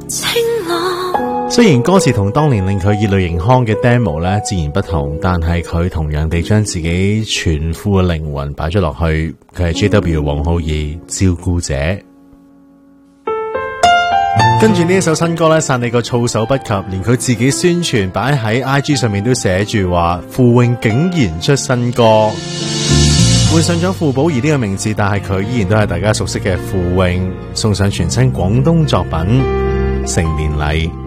雖然歌詞同當年令佢熱淚盈眶嘅 demo 咧自然不同，但係佢同樣地將自己全副嘅靈魂擺咗落去。佢係 JW 王灝兒照顧者。跟住呢一首新歌咧，散你個措手不及，連佢自己宣傳擺喺 IG 上面都寫住話傅穎竟然出新歌，換上咗傅寶儀呢個名字，但係佢依然都係大家熟悉嘅傅穎，送上全新廣東作品《成年禮》。